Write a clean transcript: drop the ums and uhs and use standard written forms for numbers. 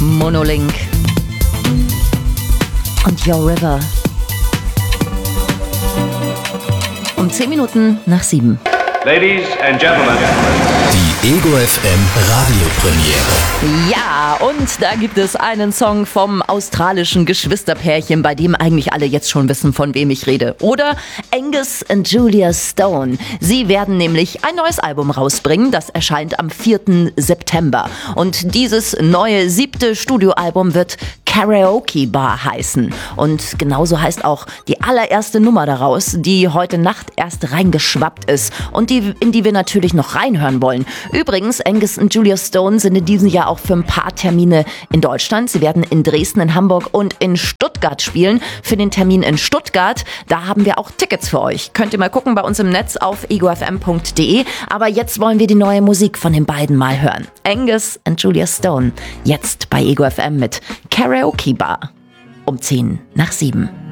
Monolink und Your River. Um 10 Minuten nach 7. Ladies and Gentlemen. Die Ego FM Radiopremiere. Ja, und da gibt es einen Song vom australischen Geschwisterpärchen, bei dem eigentlich alle jetzt schon wissen, von wem ich rede. Oder Angus und Julia Stone. Sie werden nämlich ein neues Album rausbringen, das erscheint am 4. September. Und dieses neue 7. Studioalbum wird Karaoke Bar heißen. Und genauso heißt auch die allererste Nummer daraus, die heute Nacht erst reingeschwappt ist und in die wir natürlich noch reinhören wollen. Übrigens, Angus und Julia Stone sind in diesem Jahr auch für ein paar Termine in Deutschland. Sie werden in Dresden, in Hamburg und in Stuttgart spielen. Für den Termin in Stuttgart, da haben wir auch Tickets für euch. Könnt ihr mal gucken bei uns im Netz auf egofm.de. Aber jetzt wollen wir die neue Musik von den beiden mal hören. Angus und Julia Stone, jetzt bei Ego FM mit Karaoke Bar. Um 10 nach 7.